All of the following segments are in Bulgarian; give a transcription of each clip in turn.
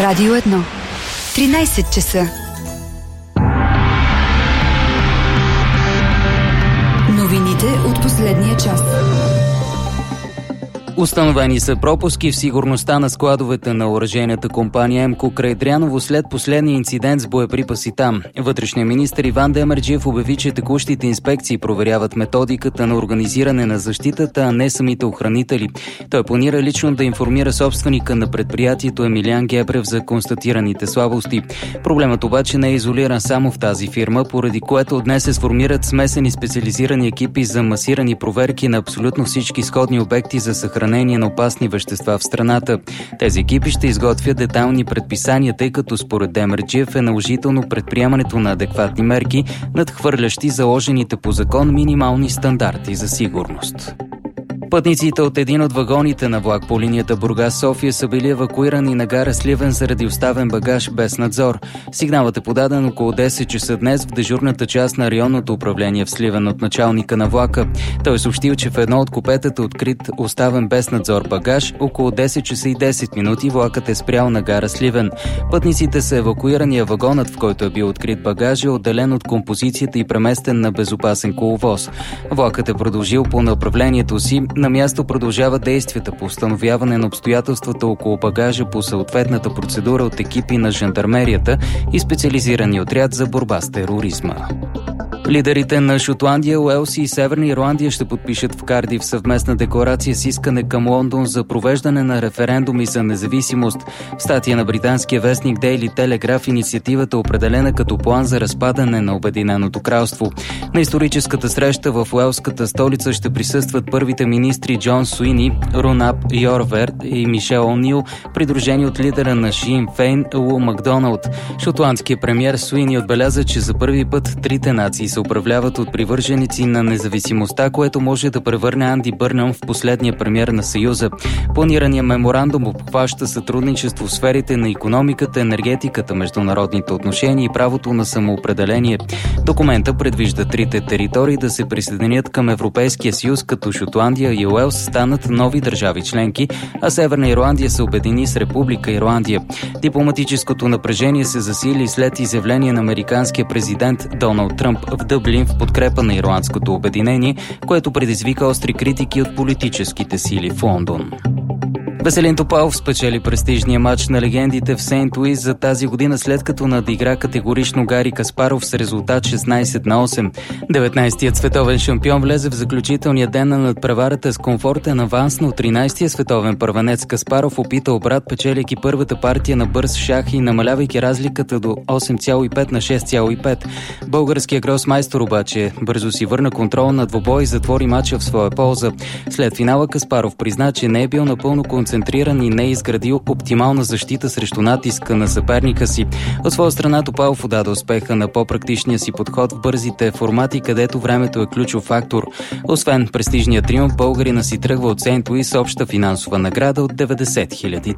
Радио 1. 13 часа. Новините от последния час. Установени са пропуски в сигурността на складовете на оръжейната компания МКО край Дряново след последния инцидент с боеприпаси там. Вътрешният министър Иван Демерджиев обяви, че текущите инспекции проверяват методиката на организиране на защитата, а не самите охранители. Той планира лично да информира собственика на предприятието Емилиан Гебрев за констатираните слабости. Проблемът обаче не е изолиран само в тази фирма, поради което днес се сформират смесени специализирани екипи за масирани проверки на абсолютно всички сходни обекти за съхранение на опасни вещества в страната. Тези екипи ще изготвят детайлни предписания, тъй като според Демерджиев е наложително предприемането на адекватни мерки, надхвърлящи заложените по закон минимални стандарти за сигурност. Пътниците от един от вагоните на влак по линията Бургас-София са били евакуирани на гара Сливен заради оставен багаж без надзор. Сигналът е подаден около 10 часа днес в дежурната част на районното управление в Сливен от началника на влака. Той съобщил, че в едно от купетата открит оставен без надзор багаж. Около 10 часа и 10 минути влакът е спрял на гара Сливен. Пътниците са евакуирани, а вагонът, в който е бил открит багаж, е отделен от композицията и преместен на безопасен коловоз. Влакът е продължил по направлението си. На място продължават действията по установяване на обстоятелствата около багажа по съответната процедура от екипи на жандармерията и специализирани отряд за борба с тероризма. Лидерите на Шотландия, Уелс и Северна Ирландия ще подпишат в Кардиф съвместна декларация с искане към Лондон за провеждане на референдуми за независимост. В статия на британския вестник Daily Telegraph инициативата е определена като план за разпадане на Обединеното кралство. На историческата среща в уелската столица ще присъстват първите министри Джон Суини, Рунап Йорверт и Мишел О'Нил, придружени от лидера на Син Фейн Лу Макдоналд. Шотландският премиер Суини отбеляза, че за първи път трите нации се управляват от привърженици на независимостта, което може да превърне Анди Бърнъм в последния премиер на Съюза. Планираният меморандум обхваща сътрудничество в сферите на икономиката, енергетиката, международните отношения и правото на самоопределение. Документа предвижда трите територии да се присъединят към Европейския съюз, като Шотландия и Уелс станат нови държави членки, а Северна Ирландия се обедини с Република Ирландия. Дипломатическото напрежение се засили след изявление на американския президент Доналд Тръмп в Дъблин в подкрепа на ирландското обединение, което предизвика остри критики от политическите сили в Лондон. Веселин Топалов спечели престижния матч на легендите в Сейнт Луис за тази година, след като надигра категорично Гари Каспаров с резултат 16-8. 19-тият световен шампион влезе в заключителния ден на надпреварата с комфортен аванс, но 13-тият световен първенец Каспаров опита обрат, печелейки първата партия на бърз шах и намалявайки разликата до 8,5 на 6,5. Българският гросмайстор обаче бързо си върна контрол на двобой и затвори матча в своя полза. След финала Каспаров призна, че не е бил напълно концентриран и не е изградил оптимална защита срещу натиска на съперника си. От своя страна Топалов отдаде успеха на по-практичния си подход в бързите формати, където времето е ключов фактор. Освен престижния триумф, българина си тръгва от Сейнт Луис с обща финансова награда от $90,000.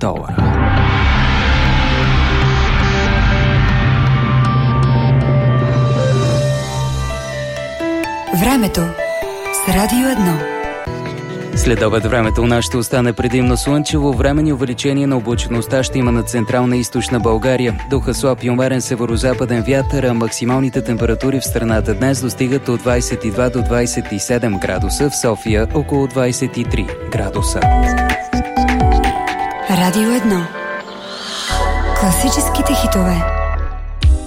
Времето с Радио 1. След обед времето у нас ще остане предимно слънчево. Времени увеличение на облачността ще има на централна и източна България. Духа слаб и умерен северозападен вятър, а максималните температури в страната днес достигат от 22 до 27 градуса, в София около 23 градуса. Радио 1. Класическите хитове.